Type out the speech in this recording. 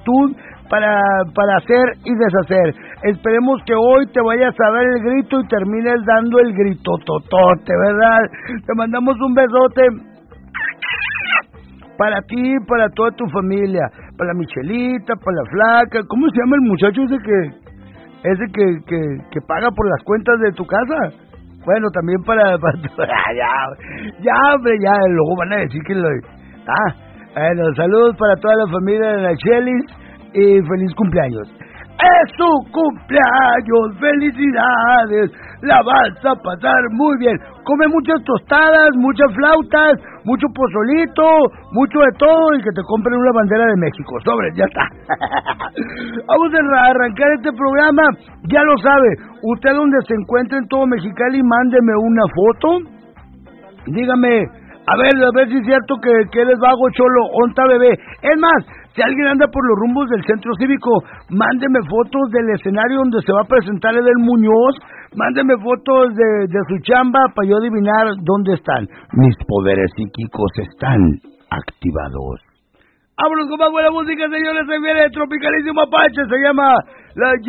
para hacer y deshacer. Esperemos que hoy te vayas a dar el grito y termines dando el grito totote, ¿verdad? Te mandamos un besote para ti, para toda tu familia, para la Michelita, para la Flaca. ¿Cómo se llama el muchacho ese que paga por las cuentas de tu casa? Bueno, también para hombre, luego van a decir que bueno, saludos para toda la familia de la Chelis y feliz cumpleaños. ¡Es su cumpleaños! ¡Felicidades! La vas a pasar muy bien. Come muchas tostadas, muchas flautas, mucho pozolito, mucho de todo y que te compren una bandera de México. Sobre, ya está. Vamos a arrancar este programa. Ya lo sabe, usted donde se encuentre en todo Mexicali, mándeme una foto. Dígame, a ver si es cierto que eres vago, cholo, onta bebé. Es más, si alguien anda por los rumbos del centro cívico, mándeme fotos del escenario donde se va a presentar Edel Muñoz. Mándeme fotos de su chamba para yo adivinar dónde están. Mis poderes psíquicos están activados. Vámonos con más buena música, señores. Se viene Tropicalísimo Apache. Se llama La